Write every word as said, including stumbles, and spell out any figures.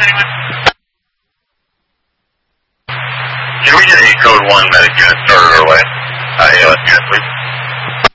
Can we get a code one medic unit started our way? Uh, A L S unit, please.